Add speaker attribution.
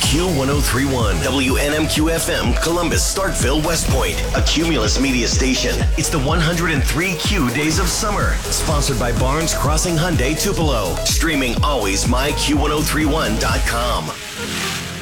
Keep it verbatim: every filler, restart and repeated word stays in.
Speaker 1: Q one oh three point one, W N M Q F M, Columbus, Starkville, West Point, a Cumulus media station. It's the one hundred three Q Days of Summer, sponsored by Barnes Crossing Hyundai Tupelo. Streaming always my Q ten thirty-one dot com.